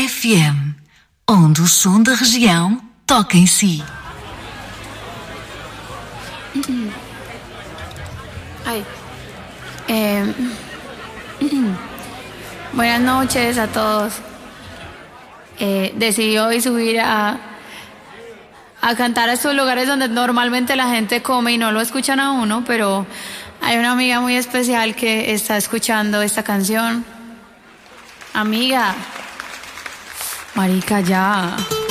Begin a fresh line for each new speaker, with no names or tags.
FM, onde o som da região toca em si.
Ay. Buenas noches a todos. Decidí hoy subir a cantar a estos lugares donde normalmente la gente come y no lo escuchan a uno, pero hay una amiga muy especial que está escuchando esta canción. Amiga, marica, ya.